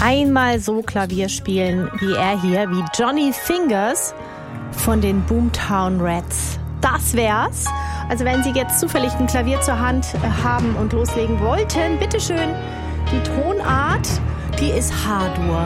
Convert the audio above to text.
einmal so Klavier spielen wie er hier, wie Johnny Fingers von den Boomtown Rats. Das wär's. Also wenn Sie jetzt zufällig ein Klavier zur Hand haben und loslegen wollten, bitteschön, die Tonart, die ist H-Dur.